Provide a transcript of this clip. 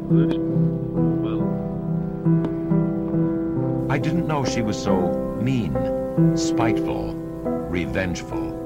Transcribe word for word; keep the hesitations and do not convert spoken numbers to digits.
Good. Well. I didn't know she was so mean, spiteful, revengeful.